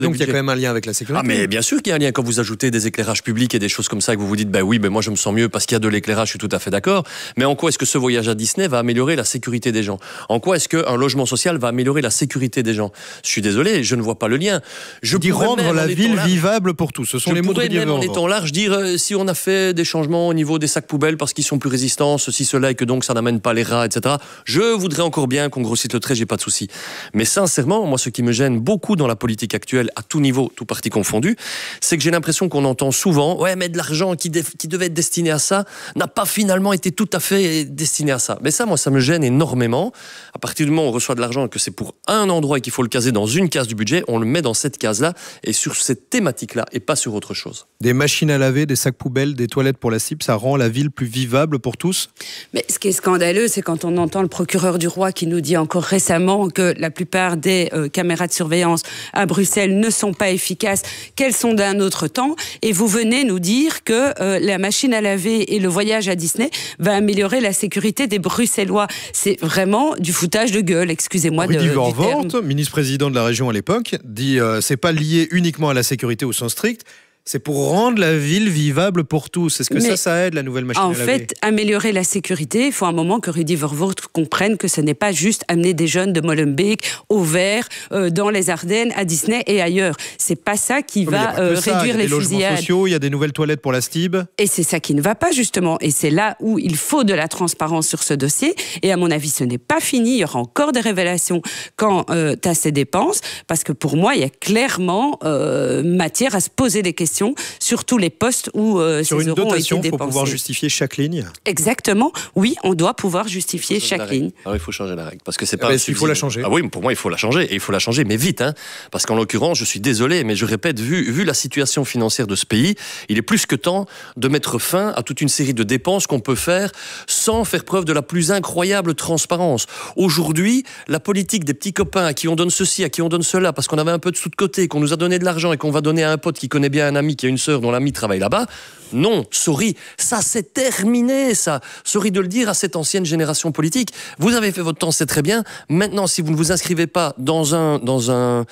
Donc il y a quand même un lien avec la sécurité. Ah mais bien sûr qu'il y a un lien quand vous ajoutez des éclairages publics et des choses comme ça, que vous vous dites oui, moi je me sens mieux parce qu'il y a de l'éclairage, je suis tout à fait d'accord. Mais en quoi est-ce que ce voyage à Disney va améliorer la sécurité des gens? En quoi est-ce qu'un logement social va améliorer la sécurité des gens? Je suis désolé, je ne vois pas le lien. Je dis rendre la ville vivable pour tous. Ce sont les mots de Rudy Vervoort. En étant large, dire si on a fait des changements au niveau des sacs poubelles parce qu'ils sont plus résistants, ceci, cela, et que donc ça n'amène pas les rats, etc. Je voudrais encore bien qu'on grossisse le trait, j'ai pas de souci. Mais sincèrement, moi, ce qui me gêne beaucoup dans la politique actuelle, à tout niveau, tout parti confondu, c'est que j'ai l'impression qu'on entend souvent, mais de l'argent qui devait être destiné à ça n'a pas finalement été tout à fait destiné à ça. Mais ça, moi, ça me gêne énormément. À partir du moment où on reçoit de l'argent et que c'est pour un endroit et qu'il faut le caser dans une case du budget, on le met dans cette case-là et sur cette thématique-là et pas sur autre chose. Des machines à laver, des sacs poubelles, des toilettes pour la cible, ça rend la ville plus vivable pour tous? Mais ce qui est scandaleux, c'est quand on entend le procureur du roi qui nous dit encore récemment que la plupart des caméras de surveillance à Bruxelles ne sont pas efficaces, qu'elles sont d'un autre temps, et vous venez nous dire que la machine à laver et le voyage à Disney va améliorer la sécurité des Bruxellois. C'est vraiment du foutage de gueule, excusez-moi Rudy Vervoort, ministre-président de la région à l'époque, dit c'est pas lié uniquement à la sécurité au sens strict, c'est pour rendre la ville vivable pour tous. Est-ce que ça aide, la nouvelle machine à laver? En fait, améliorer la sécurité, il faut un moment que Rudy Vervoort comprenne que ce n'est pas juste amener des jeunes de Molenbeek, au vert, dans les Ardennes, à Disney et ailleurs. C'est pas ça qui va réduire les fusillades. Il y a des logements sociaux, il y a des nouvelles toilettes pour la STIB. Et c'est ça qui ne va pas, justement. Et c'est là où il faut de la transparence sur ce dossier. Et à mon avis, ce n'est pas fini. Il y aura encore des révélations quand tu as ces dépenses. Parce que pour moi, il y a clairement matière à se poser des questions sur tous les postes où sur ces une euros ont été dotation, il faut dépensés. pouvoir justifier chaque ligne. Exactement. Oui, on doit pouvoir justifier chaque ligne. Alors, il faut changer la règle. Parce que c'est pas il faut la changer. Ah oui, pour moi, il faut la changer. Et il faut la changer, mais vite. Parce qu'en l'occurrence, je suis désolé, mais je répète, vu la situation financière de ce pays, il est plus que temps de mettre fin à toute une série de dépenses qu'on peut faire sans faire preuve de la plus incroyable transparence. Aujourd'hui, la politique des petits copains à qui on donne ceci, à qui on donne cela, parce qu'on avait un peu de sous de côté, qu'on nous a donné de l'argent et qu'on va donner à un pote qui connaît bien un ami qui a une sœur dont l'ami travaille là-bas. Non, sorry, ça c'est terminé, ça. Sorry de le dire à cette ancienne génération politique. Vous avez fait votre temps, c'est très bien. Maintenant, si vous ne vous inscrivez pas dans un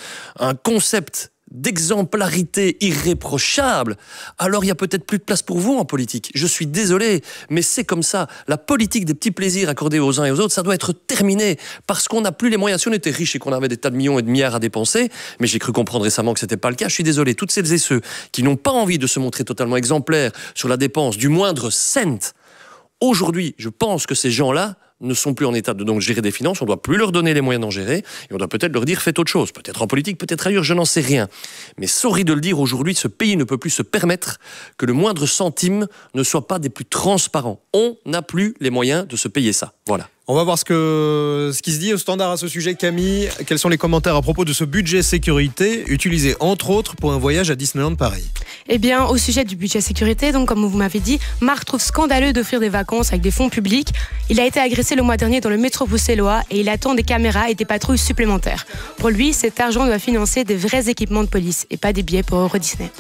concept d'exemplarité irréprochable, alors il y a peut-être plus de place pour vous en politique. Je suis désolé, mais c'est comme ça. La politique des petits plaisirs accordés aux uns et aux autres, ça doit être terminé, parce qu'on n'a plus les moyens. Si on était riche et qu'on avait des tas de millions et de milliards à dépenser, mais j'ai cru comprendre récemment que c'était pas le cas, je suis désolé. Toutes celles et ceux qui n'ont pas envie de se montrer totalement exemplaires sur la dépense du moindre cent, aujourd'hui, je pense que ces gens-là ne sont plus en état de donc gérer des finances, on ne doit plus leur donner les moyens d'en gérer, et on doit peut-être leur dire faites autre chose, peut-être en politique, peut-être ailleurs, je n'en sais rien. Mais sorry de le dire, aujourd'hui, ce pays ne peut plus se permettre que le moindre centime ne soit pas des plus transparents. On n'a plus les moyens de se payer ça. Voilà. On va voir ce qui se dit au standard à ce sujet. Camille, quels sont les commentaires à propos de ce budget sécurité utilisé entre autres pour un voyage à Disneyland Paris? Eh bien, au sujet du budget sécurité, donc comme vous m'avez dit, Marc trouve scandaleux d'offrir des vacances avec des fonds publics. Il a été agressé le mois dernier dans le métro bruxellois et il attend des caméras et des patrouilles supplémentaires. Pour lui, cet argent doit financer des vrais équipements de police et pas des billets pour Euro Disney.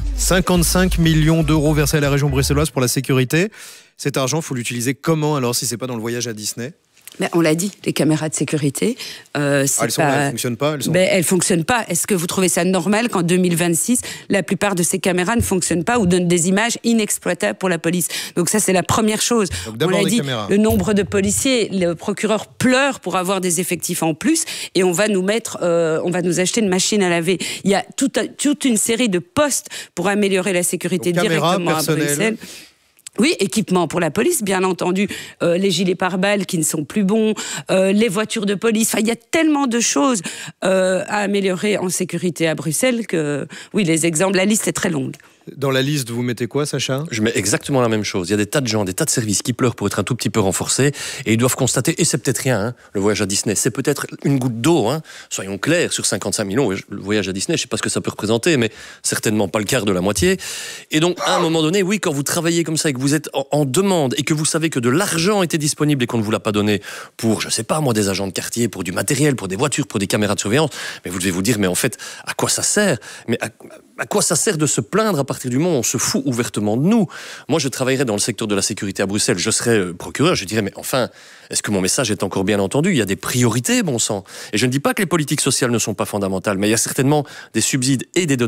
55 millions d'euros versés à la région bruxelloise pour la sécurité. Cet argent, il faut l'utiliser comment alors si c'est pas dans le voyage à Disney? Ben, on l'a dit, les caméras de sécurité. Elles ne fonctionnent pas. Elles fonctionnent pas. Est-ce que vous trouvez ça normal qu'en 2026, la plupart de ces caméras ne fonctionnent pas ou donnent des images inexploitables pour la police? Donc ça, c'est la première chose. Donc, on l'a dit, le nombre de policiers, le procureur pleure pour avoir des effectifs en plus et on va nous acheter une machine à laver. Il y a toute une série de postes pour améliorer la sécurité directement à Bruxelles. Oui, équipement pour la police, bien entendu, les gilets pare-balles qui ne sont plus bons, les voitures de police. Enfin, il y a tellement de choses à améliorer en sécurité à Bruxelles que, oui, les exemples, la liste est très longue. Dans la liste, vous mettez quoi, Sacha? Je mets exactement la même chose. Il y a des tas de gens, des tas de services qui pleurent pour être un tout petit peu renforcés et ils doivent constater, et c'est peut-être rien, le voyage à Disney, c'est peut-être une goutte d'eau, soyons clairs, sur 55 millions, le voyage à Disney, je ne sais pas ce que ça peut représenter, mais certainement pas le quart de la moitié. Et donc, à un moment donné, oui, quand vous travaillez comme ça et que vous êtes en demande et que vous savez que de l'argent était disponible et qu'on ne vous l'a pas donné pour, je sais pas moi, des agents de quartier, pour du matériel, pour des voitures, pour des caméras de surveillance, mais vous devez vous dire, mais en fait, à quoi ça sert? Mais à quoi ça sert de se plaindre à partir partir du moment où on se fout ouvertement de nous. Moi, je travaillerais dans le secteur de la sécurité à Bruxelles, je serais procureur, je dirais, mais enfin, est-ce que mon message est encore bien entendu ? Il y a des priorités, bon sang. Et je ne dis pas que les politiques sociales ne sont pas fondamentales, mais il y a certainement des subsides et des dotations